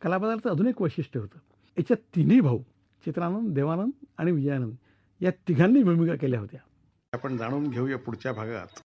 कलापदार्थाचं अजून एक वैशिष्ट्य होतं. याच्यात तिन्ही भाऊ चित्रानंद, देवानंद आणि विजयानंद या तिघांनी भूमिका केल्या होत्या. आपण जाणून घेऊया पुढच्या भागात